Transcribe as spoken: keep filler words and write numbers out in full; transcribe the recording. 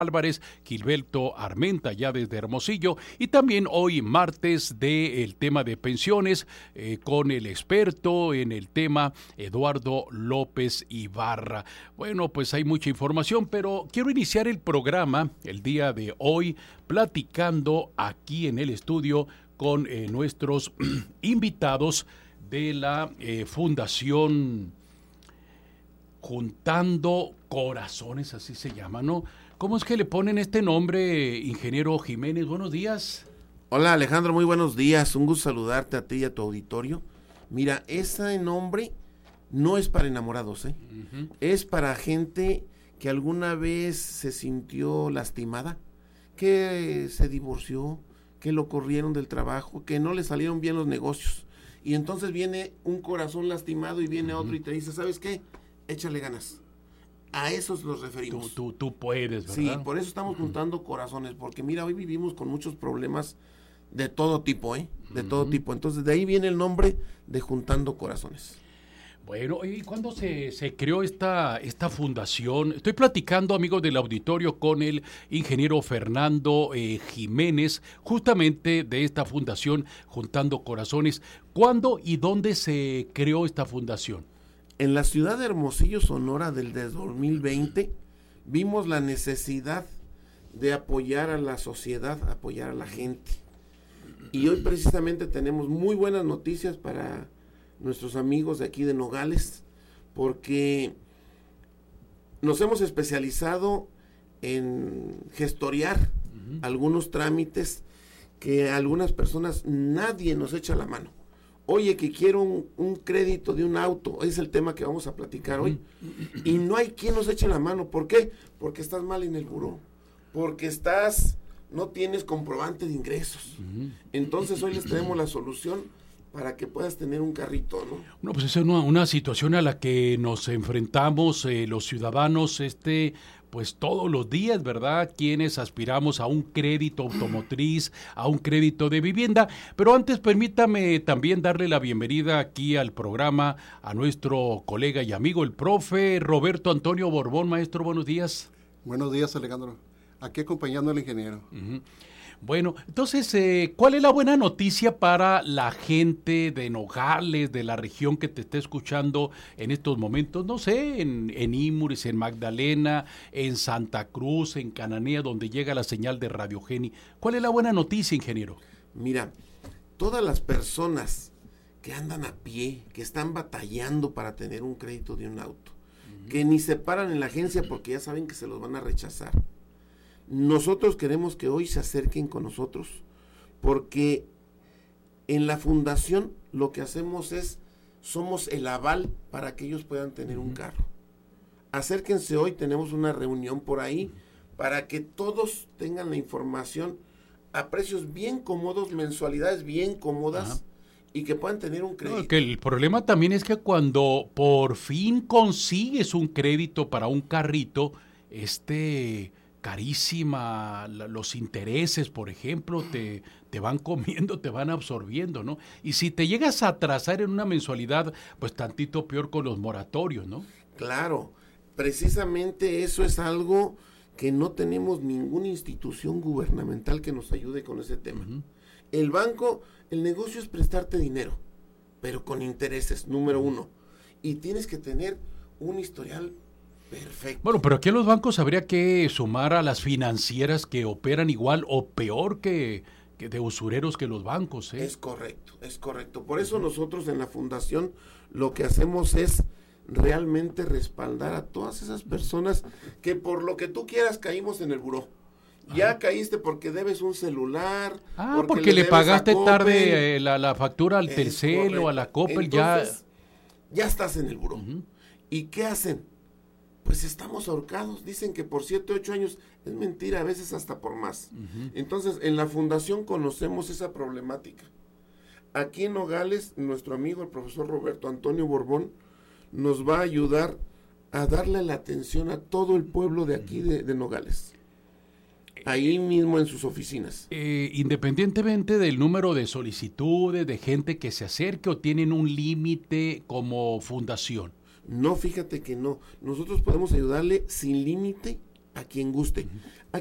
Álvarez, Gilberto Armenta, ya desde Hermosillo, y también hoy martes del tema de pensiones eh, con el experto en el tema Eduardo López Ibarra. Bueno, pues hay mucha información, pero quiero iniciar el programa el día de hoy platicando aquí en el estudio con eh, nuestros invitados de la eh, Fundación Juntando Corazones, así se llama, ¿no? ¿Cómo es que le ponen este nombre, ingeniero Jiménez? Buenos días. Hola Alejandro, muy buenos días. Un gusto saludarte a ti y a tu auditorio. Mira, ese nombre no es para enamorados, ¿eh? Uh-huh. Es para gente que alguna vez se sintió lastimada, que se divorció, que lo corrieron del trabajo, que no le salieron bien los negocios. Y entonces viene un corazón lastimado y viene uh-huh. otro y te dice, ¿sabes qué? Échale ganas. A esos los referimos. Tú, tú, tú puedes, ¿verdad? Sí, por eso estamos uh-huh. juntando corazones, porque mira, hoy vivimos con muchos problemas de todo tipo, ¿eh? De uh-huh. todo tipo. Entonces, de ahí viene el nombre de Juntando Corazones. Bueno, ¿y cuándo se, se creó esta, esta fundación? Estoy platicando, amigos del auditorio, con el ingeniero Fernando eh, Jiménez, justamente de esta fundación Juntando Corazones. ¿Cuándo y dónde se creó esta fundación? En la ciudad de Hermosillo, Sonora, del dos mil veinte, vimos la necesidad de apoyar a la sociedad, apoyar a la gente. Y hoy precisamente tenemos muy buenas noticias para nuestros amigos de aquí de Nogales, porque nos hemos especializado en gestoriar uh-huh. algunos trámites que a algunas personas nadie nos echa la mano. Oye, que quiero un, un crédito de un auto, es el tema que vamos a platicar hoy, y no hay quien nos eche la mano. ¿Por qué? Porque estás mal en el buró, porque estás, no tienes comprobante de ingresos. Entonces hoy les traemos la solución para que puedas tener un carrito, ¿no? Bueno, pues esa es una, una situación a la que nos enfrentamos eh, los ciudadanos, este... pues todos los días, ¿verdad? Quienes aspiramos a un crédito automotriz, a un crédito de vivienda. Pero antes permítame también darle la bienvenida aquí al programa a nuestro colega y amigo, el profe Roberto Antonio Borbón. Maestro, buenos días. Buenos días, Alejandro. Aquí acompañando al ingeniero. Uh-huh. Bueno, entonces, eh, ¿cuál es la buena noticia para la gente de Nogales, de la región que te esté escuchando en estos momentos? No sé, en, en Imuris, en Magdalena, en Santa Cruz, en Cananea, donde llega la señal de Radio Geni. ¿Cuál es la buena noticia, ingeniero? Mira, todas las personas que andan a pie, que están batallando para tener un crédito de un auto, uh-huh. que ni se paran en la agencia porque ya saben que se los van a rechazar. Nosotros queremos que hoy se acerquen con nosotros, porque en la fundación lo que hacemos es, somos el aval para que ellos puedan tener un carro. Acérquense hoy, tenemos una reunión por ahí, para que todos tengan la información a precios bien cómodos, mensualidades bien cómodas, ajá. y que puedan tener un crédito. No, que el problema también es que cuando por fin consigues un crédito para un carrito, este... carísima, los intereses, por ejemplo, te, te van comiendo, te van absorbiendo, ¿no? Y si te llegas a atrasar en una mensualidad, pues tantito peor con los moratorios, ¿no? Claro, precisamente eso es algo que no tenemos ninguna institución gubernamental que nos ayude con ese tema. Uh-huh. El banco, el negocio es prestarte dinero, pero con intereses, número uno. Y tienes que tener un historial perfecto. Bueno, pero aquí en los bancos habría que sumar a las financieras que operan igual o peor que, que de usureros que los bancos, ¿eh? Es correcto, es correcto. Por eso nosotros en la fundación lo que hacemos es realmente respaldar a todas esas personas que por lo que tú quieras caímos en el buró. Ya ah. caíste porque debes un celular. Ah, porque, porque le, le pagaste tarde eh, la, la factura al Telcel o a la Coppel. Entonces, ya ya estás en el buró. Uh-huh. ¿Y qué hacen? Pues estamos ahorcados, dicen que por siete, ocho años, es mentira, a veces hasta por más. Uh-huh. Entonces, en la fundación conocemos esa problemática. Aquí en Nogales, nuestro amigo, el profesor Roberto Antonio Borbón, nos va a ayudar a darle la atención a todo el pueblo de aquí de, de Nogales. Ahí mismo en sus oficinas. Eh, independientemente del número de solicitudes, de gente que se acerque o tienen un límite como fundación. No, fíjate que no. Nosotros podemos ayudarle sin límite a a quien guste.